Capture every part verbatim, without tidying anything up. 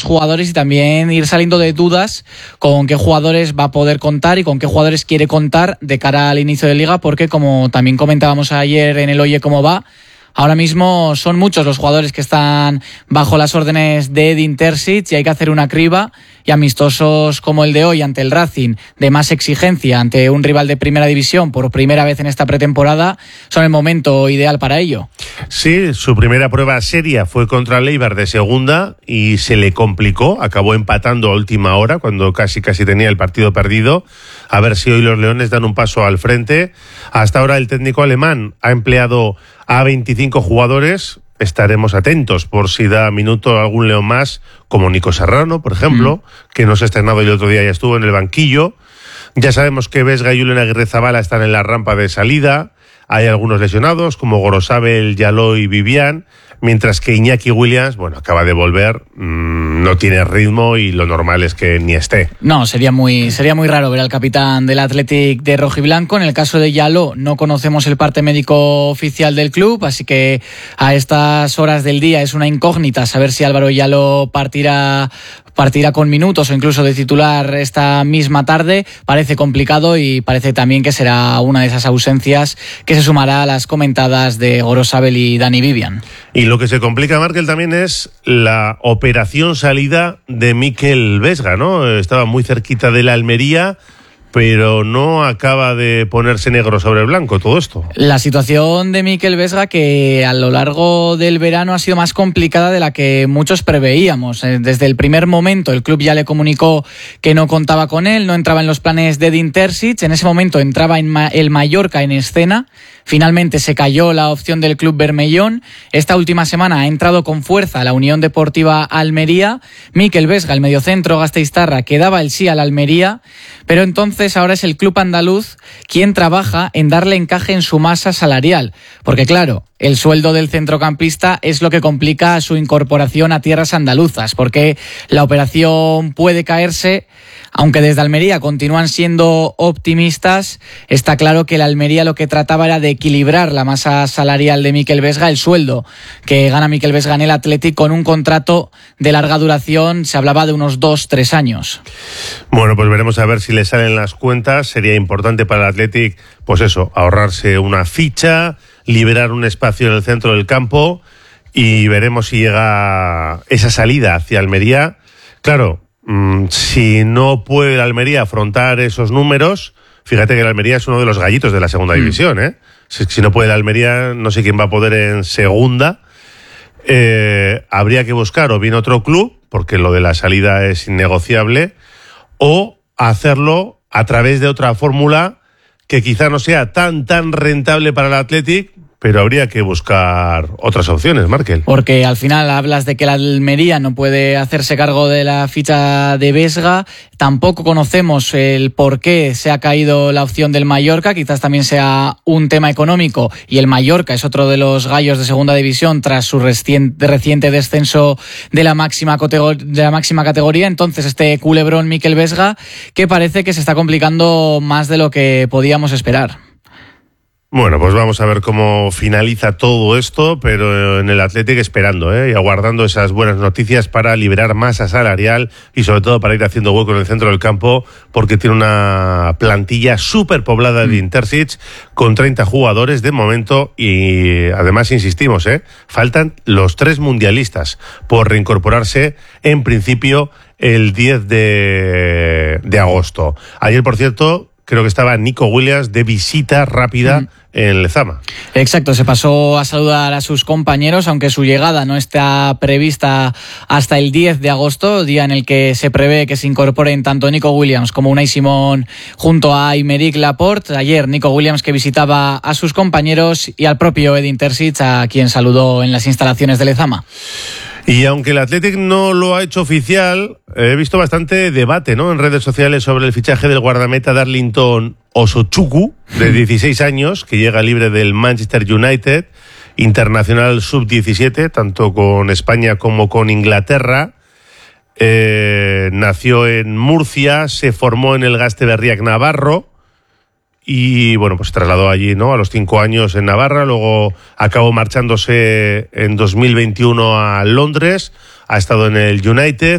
jugadores y también ir saliendo de dudas con qué jugadores va a poder contar y con qué jugadores quiere contar de cara al inicio de liga, porque como también comentábamos ayer en el Oye Cómo Va, ahora mismo son muchos los jugadores que están bajo las órdenes de Edin Terzic y hay que hacer una criba, y amistosos como el de hoy ante el Racing, de más exigencia ante un rival de primera división por primera vez en esta pretemporada, son el momento ideal para ello. Sí, su primera prueba seria fue contra el Eibar de segunda y se le complicó, acabó empatando a última hora cuando casi casi tenía el partido perdido. A ver si hoy los Leones dan un paso al frente. Hasta ahora el técnico alemán ha empleado a veinticinco jugadores. Estaremos atentos por si da minuto a algún león más, como Nico Serrano, por ejemplo, mm. que no se ha estrenado y el otro día ya estuvo en el banquillo. Ya sabemos que Vesga y Julen Aguirrezabala están en la rampa de salida. Hay algunos lesionados, como Gorosabel, Yaló y Vivian, mientras que Iñaki Williams, bueno, acaba de volver, mmm, no tiene ritmo y lo normal es que ni esté. No, sería muy sería muy raro ver al capitán del Athletic de rojiblanco. En el caso de Yaló no conocemos el parte médico oficial del club, así que a estas horas del día es una incógnita saber si Álvaro Yaló partirá partirá con minutos o incluso de titular esta misma tarde. Parece complicado y parece también que será una de esas ausencias que se sumará a las comentadas de Gorosabel y Dani Vivian. Y lo que se complica, Markel, también es la operación salida de Mikel Vesga, ¿no? Estaba muy cerquita de la Almería, pero no acaba de ponerse negro sobre blanco todo esto. La situación de Mikel Vesga, que a lo largo del verano ha sido más complicada de la que muchos preveíamos. Desde el primer momento el club ya le comunicó que no contaba con él, no entraba en los planes de Edin Terzic. En ese momento entraba en Ma- el Mallorca en escena. Finalmente se cayó la opción del club bermellón. Esta última semana ha entrado con fuerza la Unión Deportiva Almería. Mikel Vesga, el mediocentro gasteiztarra, que daba el sí a la Almería, pero entonces ahora es el club andaluz quien trabaja en darle encaje en su masa salarial, porque claro, el sueldo del centrocampista es lo que complica su incorporación a tierras andaluzas, porque la operación puede caerse. Aunque desde Almería continúan siendo optimistas, está claro que la Almería lo que trataba era de equilibrar la masa salarial de Mikel Vesga, el sueldo que gana Mikel Vesga en el Athletic con un contrato de larga duración. Se hablaba de unos dos, tres años. Bueno, pues veremos a ver si le salen las cuentas. Sería importante para el Athletic, pues eso, ahorrarse una ficha, liberar un espacio en el centro del campo y veremos si llega esa salida hacia Almería. Claro, si no puede la Almería afrontar esos números, fíjate que la Almería es uno de los gallitos de la segunda mm. división, ¿eh? Si, si no puede la Almería, no sé quién va a poder en segunda. Eh, habría que buscar o bien otro club, porque lo de la salida es innegociable, o hacerlo a través de otra fórmula que quizá no sea tan, tan rentable para el Athletic, pero habría que buscar otras opciones, Markel. Porque al final hablas de que la Almería no puede hacerse cargo de la ficha de Vesga. Tampoco conocemos el por qué se ha caído la opción del Mallorca. Quizás también sea un tema económico. Y el Mallorca es otro de los gallos de segunda división tras su reciente, reciente descenso de la máxima categoría, de la máxima categoría. Entonces este culebrón Mikel Vesga, que parece que se está complicando más de lo que podíamos esperar. Bueno, pues vamos a ver cómo finaliza todo esto, pero en el Athletic esperando, ¿eh? Y aguardando esas buenas noticias para liberar masa salarial y sobre todo para ir haciendo hueco en el centro del campo, porque tiene una plantilla súper poblada de Terzic con treinta jugadores de momento y además insistimos, ¿eh? Faltan los tres mundialistas por reincorporarse en principio el diez de agosto. Ayer, por cierto, creo que estaba Nico Williams de visita rápida mm. en Lezama. Exacto, se pasó a saludar a sus compañeros, aunque su llegada no está prevista hasta el diez de agosto, día en el que se prevé que se incorporen tanto Nico Williams como Unai Simón junto a Aymeric Laporte. Ayer Nico Williams, que visitaba a sus compañeros, y al propio Edin Terzic, a quien saludó en las instalaciones de Lezama. Y aunque el Athletic no lo ha hecho oficial, he visto bastante debate, ¿no?, en redes sociales sobre el fichaje del guardameta Darlington Osochukwu, de dieciséis años, que llega libre del Manchester United, internacional sub diecisiete, tanto con España como con Inglaterra. Eh, nació en Murcia, se formó en el Gasteberriac Navarro y, bueno, pues se trasladó allí, ¿no?, a los cinco años en Navarra. Luego acabó marchándose en dos mil veintiuno a Londres, ha estado en el United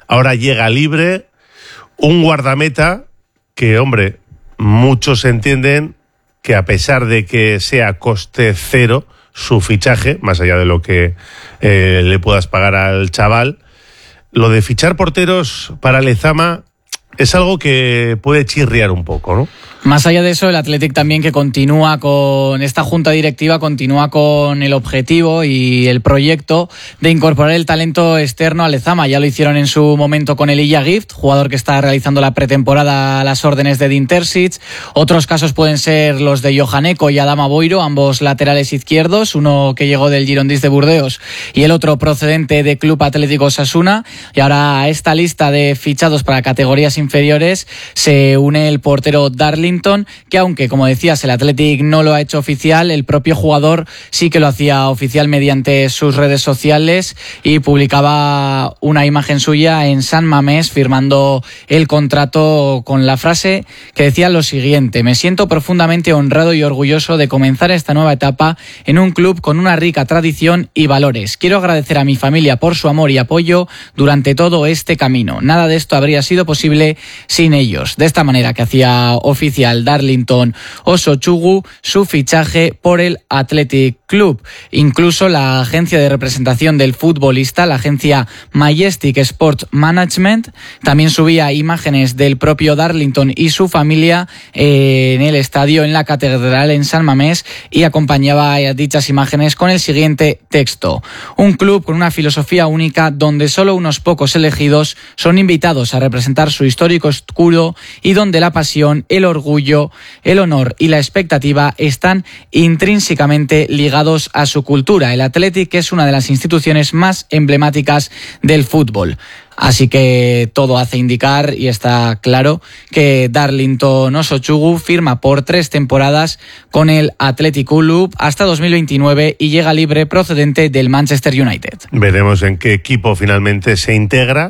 ahora llega libre, un guardameta que, hombre, muchos entienden que a pesar de que sea coste cero su fichaje, más allá de lo que eh, le puedas pagar al chaval, lo de fichar porteros para Lezama es algo que puede chirriar un poco, ¿no? Más allá de eso, el Athletic también, que continúa con esta junta directiva, continúa con el objetivo y el proyecto de incorporar el talento externo a Lezama. Ya lo hicieron en su momento con el Illa Gift, jugador que está realizando la pretemporada a las órdenes de Edin Terzic. Otros casos pueden ser los de Johan Eko y Adama Boiro, ambos laterales izquierdos, uno que llegó del Girondins de Burdeos y el otro procedente de Club Atlético Osasuna. Y ahora a esta lista de fichados para categorías inferiores se une el portero Darlington, que aunque, como decías, el Athletic no lo ha hecho oficial, el propio jugador sí que lo hacía oficial mediante sus redes sociales y publicaba una imagen suya en San Mamés firmando el contrato con la frase que decía lo siguiente: me siento profundamente honrado y orgulloso de comenzar esta nueva etapa en un club con una rica tradición y valores. Quiero agradecer a mi familia por su amor y apoyo durante todo este camino. Nada de esto habría sido posible sin ellos. De esta manera que hacía oficial Darlington Osochugu su fichaje por el Athletic Club. Incluso la agencia de representación del futbolista, la agencia Majestic Sport Management, también subía imágenes del propio Darlington y su familia en el estadio, en la catedral en San Mamés, y acompañaba a dichas imágenes con el siguiente texto: un club con una filosofía única donde solo unos pocos elegidos son invitados a representar su histórico escudo y donde la pasión, el orgullo, el honor y la expectativa están intrínsecamente ligados a su cultura. El Athletic es una de las instituciones más emblemáticas del fútbol. Así que todo hace indicar, y está claro, que Darlington Osochugu firma por tres temporadas con el Athletic Club hasta dos mil veintinueve y llega libre procedente del Manchester United. Veremos en qué equipo finalmente se integra,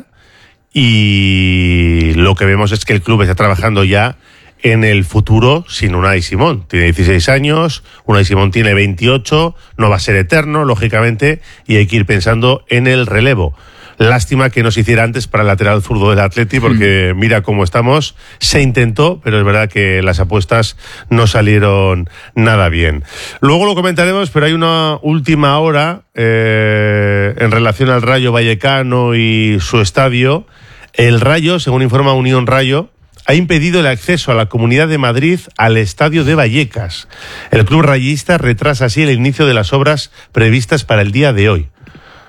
y lo que vemos es que el club está trabajando ya en el futuro sin Unai Simón. Tiene dieciséis años, Unai Simón tiene veintiocho, no va a ser eterno, lógicamente, y hay que ir pensando en el relevo. Lástima que no se hiciera antes para el lateral zurdo del Atleti, porque mm. mira cómo estamos. Se intentó, pero es verdad que las apuestas no salieron nada bien. Luego lo comentaremos, pero hay una última hora eh, en relación al Rayo Vallecano y su estadio. El Rayo, según informa Unión Rayo, ha impedido el acceso a la Comunidad de Madrid al estadio de Vallecas. El club rayista retrasa así el inicio de las obras previstas para el día de hoy.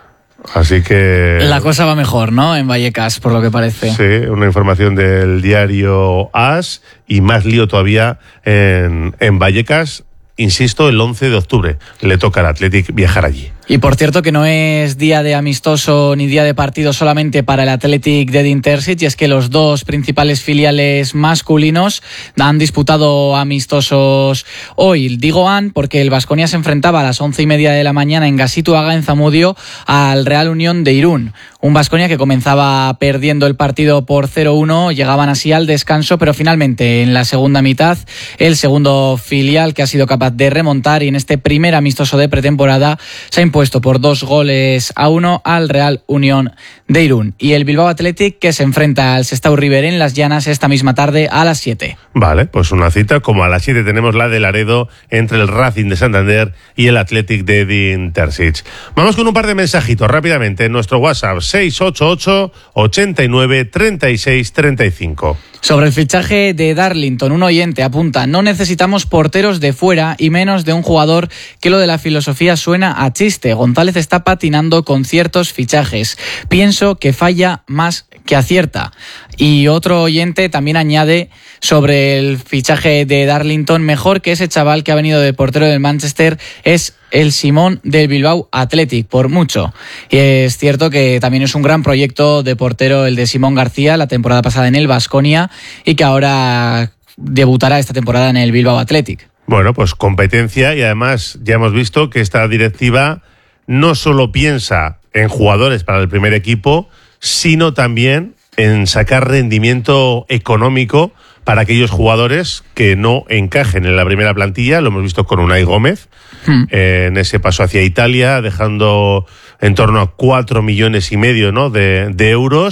Así que... la cosa va mejor, ¿no?, en Vallecas, por lo que parece. Sí, una información del diario AS, y más lío todavía en, en Vallecas. Insisto, el once de octubre le toca al Athletic viajar allí. Y por cierto que no es día de amistoso ni día de partido solamente para el Athletic de Edin Terzic, y es que los dos principales filiales masculinos han disputado amistosos hoy. Digo han porque el Baskonia se enfrentaba a las once y media de la mañana en Gasituaga, en Zamudio, al Real Unión de Irún. Un Baskonia que comenzaba perdiendo el partido por cero uno, llegaban así al descanso, pero finalmente en la segunda mitad el segundo filial, que ha sido capaz de remontar, y en este primer amistoso de pretemporada se ha impuesto por dos goles a uno al Real Unión de Irún. Y el Bilbao Athletic, que se enfrenta al Sestao River en Las Llanas esta misma tarde a las siete. Vale, pues una cita, como a las siete tenemos la de Laredo entre el Racing de Santander y el Athletic de Edin Terzic. Vamos con un par de mensajitos rápidamente en nuestro WhatsApp seis ocho ocho, ochenta y nueve, treinta y seis, treinta y cinco. Sobre el fichaje de Darlington, un oyente apunta: no necesitamos porteros de fuera y menos de un jugador que lo de la filosofía suena a chiste. González está patinando con ciertos fichajes. Pienso que falla más que acierta. Y otro oyente también añade sobre el fichaje de Darlington: mejor que ese chaval que ha venido de portero del Manchester es el Simón del Bilbao Athletic, por mucho. Y es cierto que también es un gran proyecto de portero el de Simón García, la temporada pasada en el Baskonia, y que ahora debutará esta temporada en el Bilbao Athletic. Bueno, pues competencia, y además ya hemos visto que esta directiva no solo piensa en jugadores para el primer equipo, sino también en sacar rendimiento económico para aquellos jugadores que no encajen en la primera plantilla. Lo hemos visto con Unai Gómez, hmm. eh, en ese paso hacia Italia, dejando en torno a cuatro millones y medio, ¿no?, de, de euros.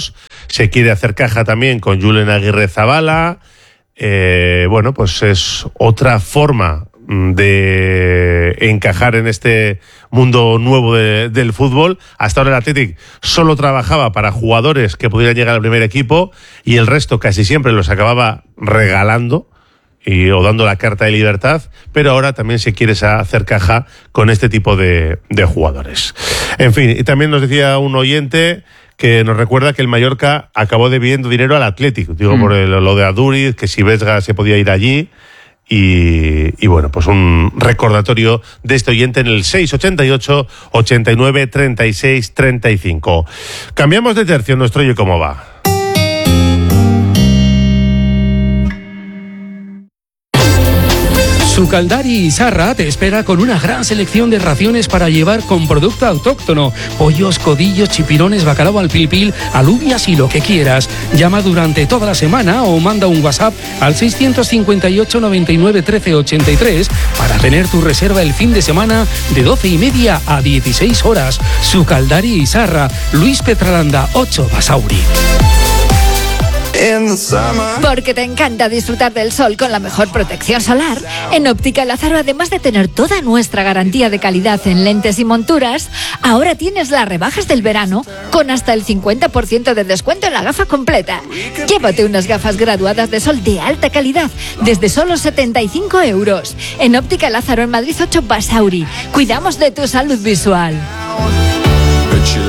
se quiere hacer caja también con Julen Aguirre-Zabala. Eh, bueno, pues es otra forma de encajar en este mundo nuevo de, del fútbol. Hasta ahora el Athletic solo trabajaba para jugadores que pudieran llegar al primer equipo y el resto casi siempre los acababa regalando y, o dando la carta de libertad, pero ahora también se quiere hacer caja con este tipo de, de jugadores. En fin, y también nos decía un oyente que nos recuerda que el Mallorca acabó debiendo dinero al Athletic, digo, mm. por el, lo de Aduriz, que si Vesga se podía ir allí. Y, y bueno, pues un recordatorio de este oyente en el seis ochenta y ocho, ochenta y nueve, treinta y seis, treinta y cinco. Cambiamos de tercio en nuestro Oye Cómo Va. Sucaldari Izarra te espera con una gran selección de raciones para llevar con producto autóctono. Pollos, codillos, chipirones, bacalao al pil pil, alubias y lo que quieras. Llama durante toda la semana o manda un WhatsApp al seiscientos cincuenta y ocho, noventa y nueve, trece, ochenta y tres para tener tu reserva el fin de semana de doce y media a dieciséis horas. Sucaldari Izarra, Luis Petralanda, ocho Basauri. Porque te encanta disfrutar del sol con la mejor protección solar, en Óptica Lázaro, además de tener toda nuestra garantía de calidad en lentes y monturas, ahora tienes las rebajas del verano con hasta el cincuenta por ciento de descuento en la gafa completa. Llévate unas gafas graduadas de sol de alta calidad desde solo setenta y cinco euros. En Óptica Lázaro, en Madrid ocho Basauri. Cuidamos de tu salud visual.